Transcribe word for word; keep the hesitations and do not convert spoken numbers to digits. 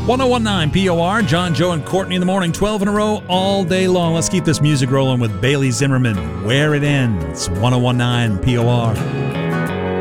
ten nineteen P O R, John, Joe, and Courtney in the morning, twelve in a row, all day long. Let's keep this music rolling with Bailey Zimmerman. Where It Ends, ten nineteen P O R.